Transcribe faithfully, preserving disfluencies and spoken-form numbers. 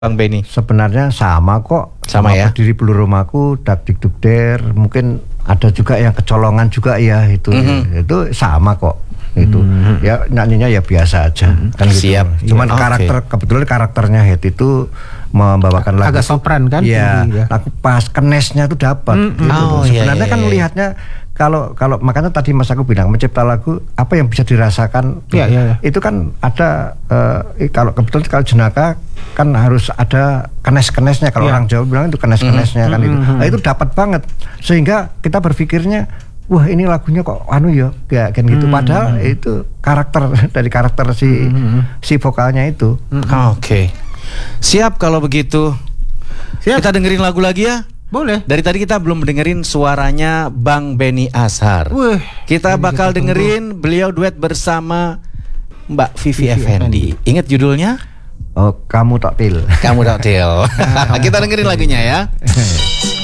Bang Benny? Sebenarnya sama kok. Sama ya? Berdiri Bulu Rumahku, Dak Dik Duk Der, mungkin ada juga yang kecolongan juga ya itu. Mm-hmm. Itu sama kok. Itu mm-hmm. ya nyanyinya ya biasa aja. Mm-hmm. Kan gitu. Siap. Cuman Ya, karakter okay. kebetulan karakternya Het itu membawakan lagu agak sopran kan? Ya, ya. lagu pas kenesnya tuh dapat. Mm-hmm. Gitu. Oh, Sebenarnya iya, iya, kan iya. melihatnya kalau kalau makanya tadi Mas aku bilang mencipta lagu apa yang bisa dirasakan. Ya, ya, ya. Itu kan ada uh, kalau kebetulan kalau jenaka kan harus ada kenes-kenesnya kalau ya. orang Jawa bilang itu kenes-kenesnya mm-hmm. kan itu. Nah, itu dapat banget sehingga kita berpikirnya wah ini lagunya kok anu ya kayak kan gitu. Mm-hmm. Padahal itu karakter dari karakter si mm-hmm. si vokalnya itu. Mm-hmm. Oke. Okay. Siap kalau begitu. Siap. Kita dengerin lagu lagi ya. Boleh. Dari tadi kita belum dengerin suaranya Bang Benny Ashar. Wih, kita bakal kita dengerin beliau duet bersama Mbak Vivi, Vivi Effendi. Ingat judulnya? Oh, Kamu Tak Til. Kamu Tak Til. Kita dengerin lagunya ya.